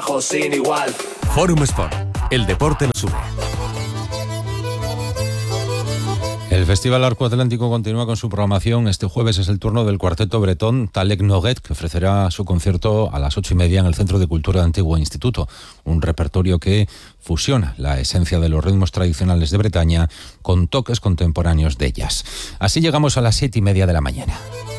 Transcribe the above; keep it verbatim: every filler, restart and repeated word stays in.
trabajo sin igual. Fórum Sport, el deporte nos une. El Festival Arco Atlántico continúa con su programación. Este jueves es el turno del cuarteto bretón Talek Noguet, que ofrecerá su concierto a las ocho y media en el Centro de Cultura de Antiguo Instituto. Un repertorio que fusiona la esencia de los ritmos tradicionales de Bretaña con toques contemporáneos de jazz. Así llegamos a las siete y media de la mañana.